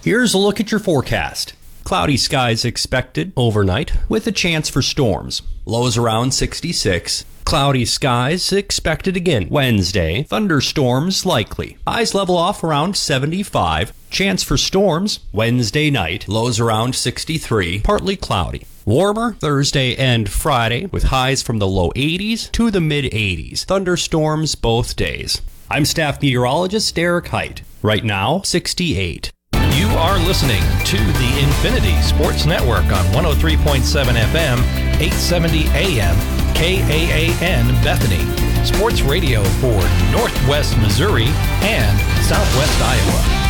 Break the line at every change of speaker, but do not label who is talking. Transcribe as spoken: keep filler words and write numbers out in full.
Here's a look at your forecast. Cloudy skies expected overnight with a chance for storms. Lows around sixty-six. Cloudy skies expected again Wednesday. Thunderstorms likely. Highs level off around seventy-five. Chance for storms Wednesday night. Lows around sixty-three. Partly cloudy. Warmer Thursday and Friday with highs from the low eighties to the mid eighties. Thunderstorms both days. I'm staff meteorologist Derek Height. Right now, sixty-eight.
You are listening to the Infinity Sports Network on one oh three point seven F M, eight seventy A M, K A A N Bethany. Sports radio for Northwest Missouri and Southwest Iowa.